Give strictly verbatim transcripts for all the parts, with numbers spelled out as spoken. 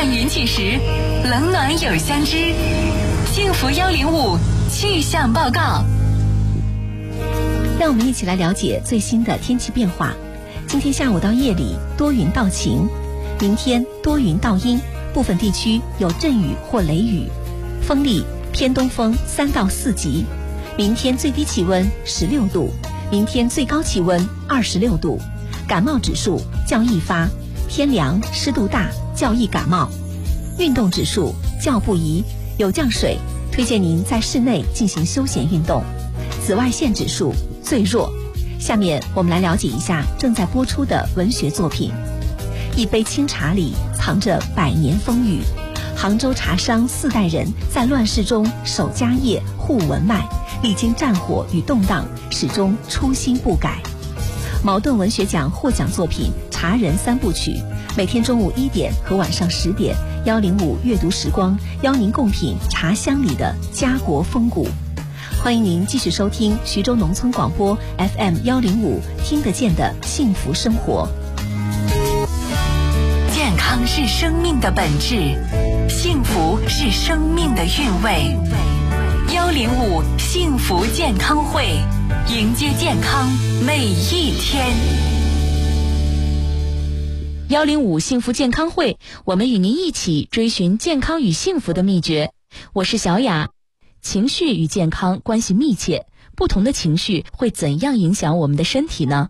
看云起时，冷暖有相知。幸福幺零五气象报告。 让我们一起来了解最新的天气变化。今天下午到夜里多云到晴，明天多云到阴，部分地区有阵雨或雷雨，风力偏东风三到四级。明天最低气温十六度，明天最高气温二十六度。感冒指数较易发，天凉湿度大，较易感冒。运动指数较不宜，有降水，推荐您在室内进行休闲运动。紫外线指数最弱。下面我们来了解一下正在播出的文学作品。一杯清茶里藏着百年风雨，杭州茶商四代人在乱世中守家业护文脉，历经战火与动荡，始终初心不改。茅盾文学奖获奖作品《茶人三部曲》，每天中午一点和晚上十点，幺零五阅读时光邀您共品茶香里的家国风骨。欢迎您继续收听徐州农村广播 F M 幺零五听得见的幸福生活。 健康是生命的本质，幸福是生命的韵味。幺零五幸福健康会，迎接健康每一天。 幺零五幸福健康会，我们与您一起追寻健康与幸福的秘诀。我是小雅。情绪与健康关系密切，不同的情绪会怎样影响我们的身体呢？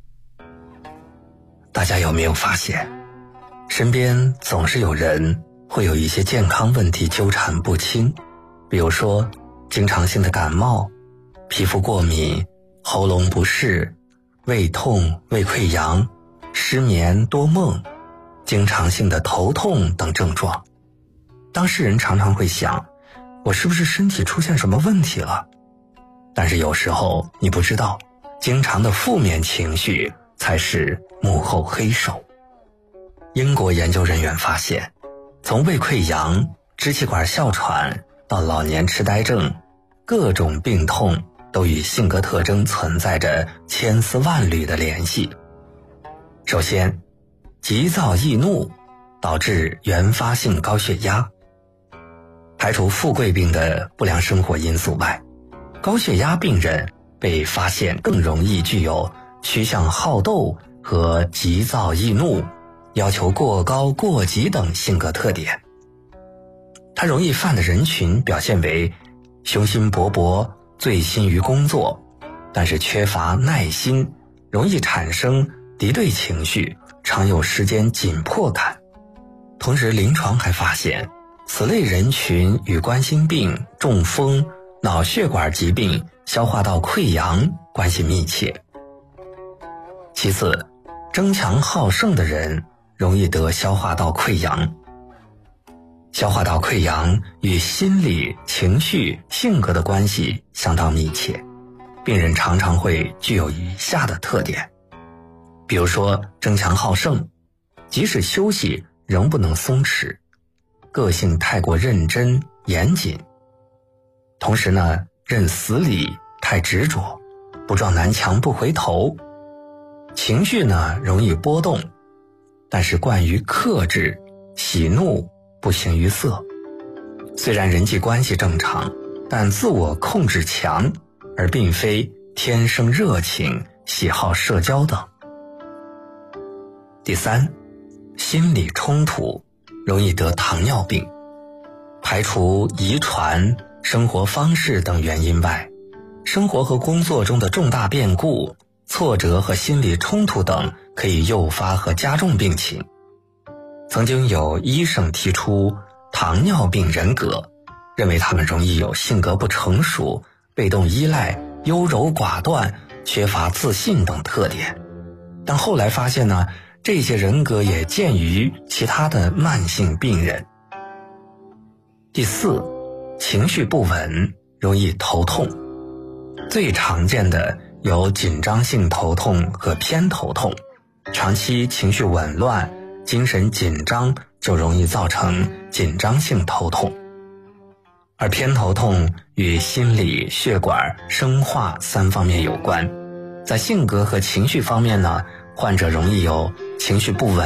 大家有没有发现，身边总是有人会有一些健康问题纠缠不清，比如说经常性的感冒、皮肤过敏、喉咙不适、胃痛、胃溃疡、失眠多梦、经常性的头痛等症状。当事人常常会想，我是不是身体出现什么问题了？但是有时候你不知道，经常的负面情绪才是幕后黑手。英国研究人员发现，从胃溃疡、支气管哮喘到老年痴呆症，各种病痛都与性格特征存在着千丝万缕的联系。首先，急躁易怒导致原发性高血压。排除富贵病的不良生活因素外，高血压病人被发现更容易具有趋向好斗和急躁易怒、要求过高过急等性格特点。他容易犯的人群表现为雄心勃勃、醉心于工作，但是缺乏耐心，容易产生敌对情绪，常有时间紧迫感。同时临床还发现，此类人群与冠心病、中风、脑血管疾病、消化道溃疡关系密切。其次，争强好胜的人容易得消化道溃疡。消化道溃疡与心理、情绪、性格的关系相当密切，病人常常会具有以下的特点，比如说争强好胜，即使休息仍不能松弛，个性太过认真严谨，同时呢，认死理太执着，不撞南墙不回头，情绪呢容易波动，但是惯于克制，喜怒不形于色。虽然人际关系正常，但自我控制强，而并非天生热情、喜好社交等。第三，心理冲突，容易得糖尿病。排除遗传、生活方式等原因外，生活和工作中的重大变故、挫折和心理冲突等可以诱发和加重病情。曾经有医生提出糖尿病人格，认为他们容易有性格不成熟、被动依赖、优柔寡断、缺乏自信等特点。但后来发现呢，这些人格也见于其他的慢性病人。第四，情绪不稳，容易头痛。最常见的有紧张性头痛和偏头痛，长期情绪紊乱、精神紧张就容易造成紧张性头痛。而偏头痛与心理、血管、生化三方面有关。在性格和情绪方面呢，患者容易有情绪不稳、